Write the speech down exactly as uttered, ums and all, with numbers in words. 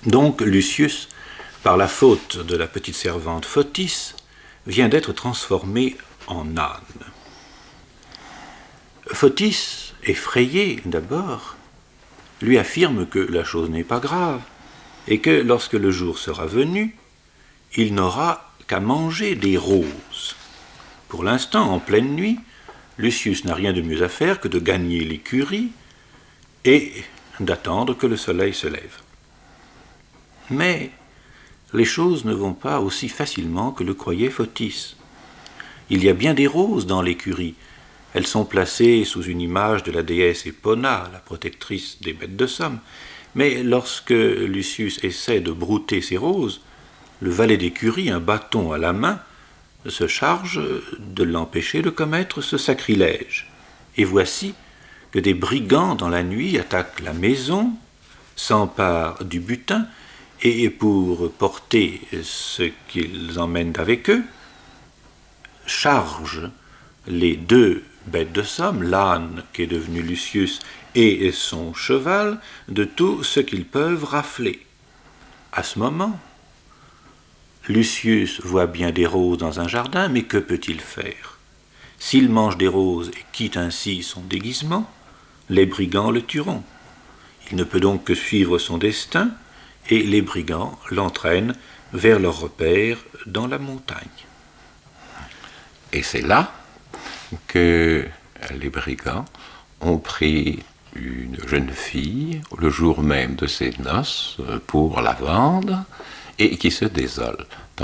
Donc Lucius, par la faute de la petite servante Photis, vient d'être transformé en âne. Photis, effrayé d'abord, lui affirme que la chose n'est pas grave et que lorsque le jour sera venu, il n'aura qu'à manger des roses. Pour l'instant, en pleine nuit, Lucius n'a rien de mieux à faire que de gagner l'écurie et d'attendre que le soleil se lève. Mais les choses ne vont pas aussi facilement que le croyait Photis. Il y a bien des roses dans l'écurie. Elles sont placées sous une image de la déesse Epona, la protectrice des bêtes de somme. Mais lorsque Lucius essaie de brouter ces roses, le valet d'écurie, un bâton à la main, se charge de l'empêcher de commettre ce sacrilège. Et voici que des brigands dans la nuit attaquent la maison, s'emparent du butin, et pour porter ce qu'ils emmènent avec eux, chargent les deux bêtes de somme, l'âne qui est devenu Lucius et son cheval, de tout ce qu'ils peuvent rafler. À ce moment, Lucius voit bien des roses dans un jardin, mais que peut-il faire? S'il mange des roses et quitte ainsi son déguisement, les brigands le tueront. Il ne peut donc que suivre son destin, et les brigands l'entraînent vers leur repère dans la montagne. Et c'est là que les brigands ont pris une jeune fille le jour même de ses noces pour la vendre et qui se désole.